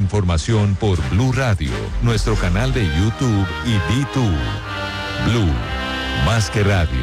información por Blue Radio, nuestro canal de YouTube y DTV. Blue, más que radio.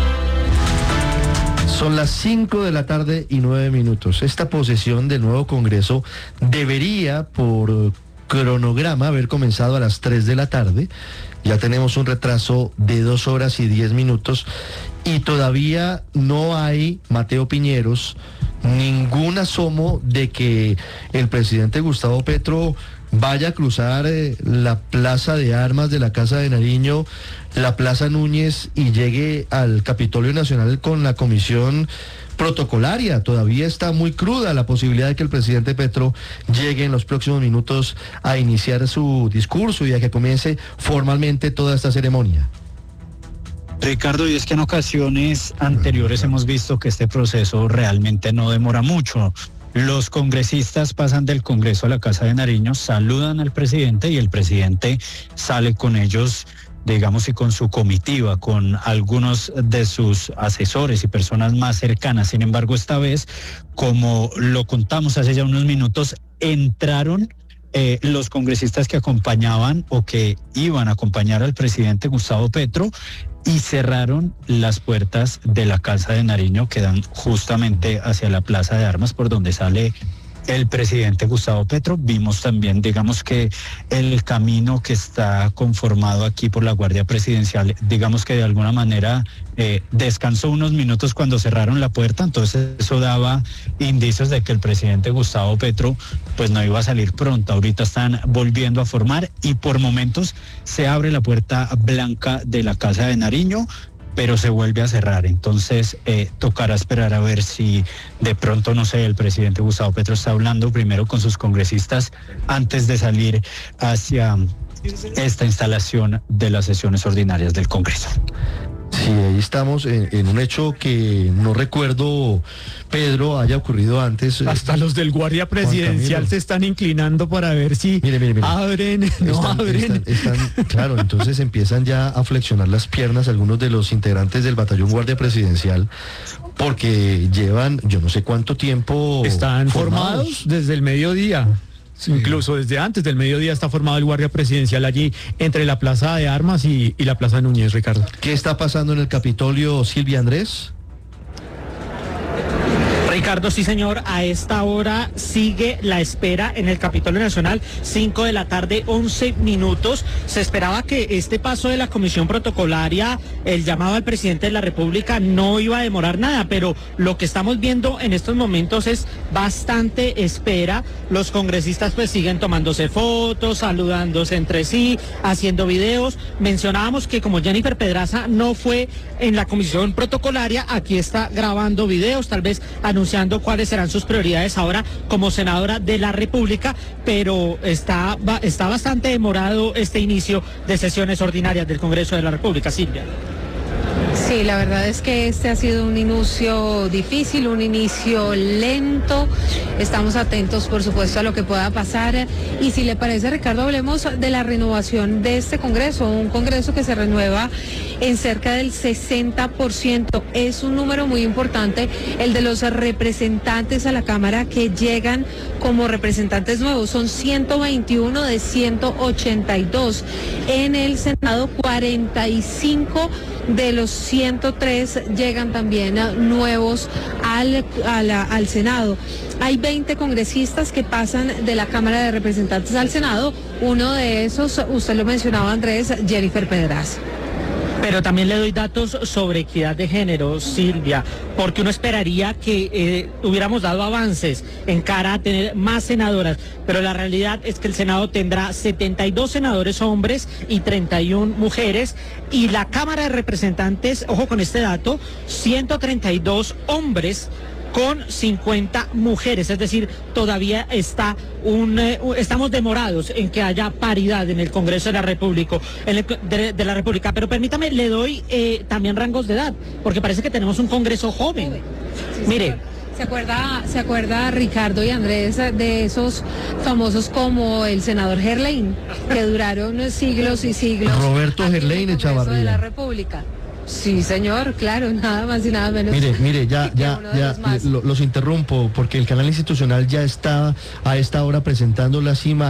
Son las 5 de la tarde y 9 minutos. Esta posesión del nuevo Congreso debería, por cronograma, haber comenzado a las 3 de la tarde. Ya tenemos un retraso de 2 horas y 10 minutos y todavía no hay, Mateo Piñeros, ningún asomo de que el presidente Gustavo Petro vaya a cruzar la plaza de armas de la Casa de Nariño, la Plaza Núñez y llegue al Capitolio Nacional con la comisión protocolaria. Todavía está muy cruda la posibilidad de que el presidente Petro llegue en los próximos minutos a iniciar su discurso y a que comience formalmente toda esta ceremonia. Ricardo, y es que en ocasiones anteriores hemos visto que este proceso realmente no demora mucho. Los congresistas pasan del Congreso a la Casa de Nariño, saludan al presidente y el presidente sale con ellos, digamos, y con su comitiva, con algunos de sus asesores y personas más cercanas. Sin embargo, esta vez, como lo contamos hace ya unos minutos, entraron los congresistas que acompañaban o que iban a acompañar al presidente Gustavo Petro y cerraron las puertas de la Casa de Nariño que dan justamente hacia la Plaza de Armas por donde sale el presidente Gustavo Petro. Vimos también, digamos, que el camino que está conformado aquí por la Guardia Presidencial, digamos que de alguna manera descansó unos minutos cuando cerraron la puerta, entonces eso daba indicios de que el presidente Gustavo Petro pues no iba a salir pronto. Ahorita están volviendo a formar y por momentos se abre la puerta blanca de la Casa de Nariño, pero se vuelve a cerrar. Entonces tocará esperar a ver si de pronto, no sé, el presidente Gustavo Petro está hablando primero con sus congresistas antes de salir hacia esta instalación de las sesiones ordinarias del Congreso. Sí, ahí estamos en un hecho que no recuerdo, Pedro, haya ocurrido antes. Hasta los del Guardia Presidencial se están inclinando para ver si mire. abren, abren. Claro, entonces empiezan ya a flexionar las piernas algunos de los integrantes del batallón Guardia Presidencial, porque llevan yo no sé cuánto tiempo. Están formados desde el mediodía. Sí. Incluso desde antes del mediodía está formado el Guardia Presidencial allí entre la Plaza de Armas y la Plaza Núñez, Ricardo. ¿Qué está pasando en el Capitolio, Silvia Andrés? Ricardo, sí señor, a esta hora sigue la espera en el Capitolio Nacional, 5 de la tarde, 11 minutos. Se esperaba que este paso de la comisión protocolaria, el llamado al presidente de la República, no iba a demorar nada, pero lo que estamos viendo en estos momentos es bastante espera. Los congresistas pues siguen tomándose fotos, saludándose entre sí, haciendo videos. Mencionábamos que como Jennifer Pedraza no fue en la comisión protocolaria, aquí está grabando videos, tal vez anunciando cuáles serán sus prioridades ahora como senadora de la República, pero está bastante demorado este inicio de sesiones ordinarias del Congreso de la República. Silvia. Sí, la verdad es que este ha sido un inicio difícil, un inicio lento. Estamos atentos, por supuesto, a lo que pueda pasar. Y si le parece, Ricardo, hablemos de la renovación de este Congreso, un Congreso que se renueva en cerca del 60%. Es un número muy importante el de los representantes a la Cámara que llegan como representantes nuevos. Son 121 de 182. En el Senado, 45 de los 103 llegan también nuevos al Senado. Hay 20 congresistas que pasan de la Cámara de Representantes al Senado. Uno de esos, usted lo mencionaba, Andrés, Jennifer Pedraza. Pero también le doy datos sobre equidad de género, Silvia, porque uno esperaría que hubiéramos dado avances en cara a tener más senadoras, pero la realidad es que el Senado tendrá 72 senadores hombres y 31 mujeres, y la Cámara de Representantes, ojo con este dato, 132 hombres con 50 mujeres, es decir, todavía estamos demorados en que haya paridad en el Congreso de la República, de la República. Pero permítame, le doy también rangos de edad, porque parece que tenemos un Congreso joven. Sí, mire. ¿Se acuerda Ricardo y Andrés de esos famosos como el senador Gerlain, que duraron siglos y siglos? Roberto Gerlain Echavarría. De la República. Sí, señor, claro, nada más y nada menos. Mire, ya los interrumpo porque el canal institucional ya está a esta hora presentando las imágenes.